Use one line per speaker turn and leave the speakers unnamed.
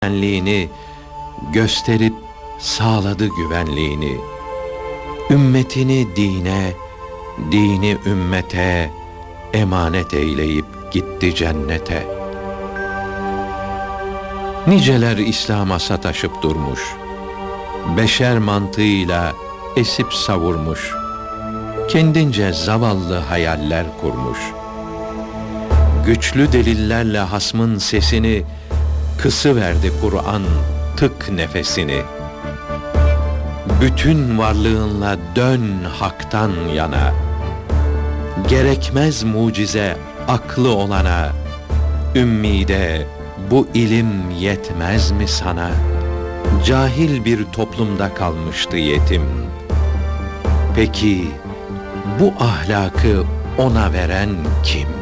güvenliğini gösterip sağladı güvenliğini. Ümmetini dine, dini ümmete emanet eyleyip gitti cennete. Niceler İslam'a sataşıp durmuş, beşer mantığıyla esip savurmuş, kendince zavallı hayaller kurmuş. Güçlü delillerle hasmın sesini kısıverdi Kur'an tık nefesini. Bütün varlığınla dön haktan yana. Gerekmez mucize aklı olana. Ümmide bu ilim yetmez mi sana? Cahil bir toplumda kalmıştı yetim. Peki bu ahlakı ona veren kim?